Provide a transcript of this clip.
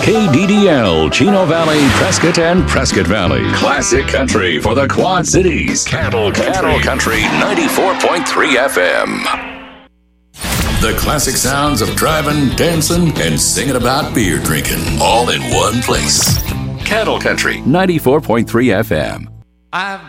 KDDL, Chino Valley, Prescott, and Prescott Valley. Classic country for the Quad Cities. Cattle Country 94.3 FM. The classic sounds of driving, dancing, and singing about beer drinking. All in one place. Cattle Country 94.3 FM. I've